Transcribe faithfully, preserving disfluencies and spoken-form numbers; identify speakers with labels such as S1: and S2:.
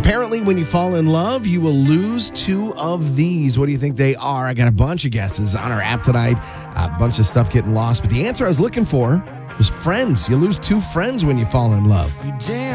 S1: Apparently, when you fall in love, you will lose two of these. What do you think they are? I got a bunch of guesses on our app tonight. A bunch of stuff getting lost. But the answer I was looking for was friends. You lose two friends when you fall in love.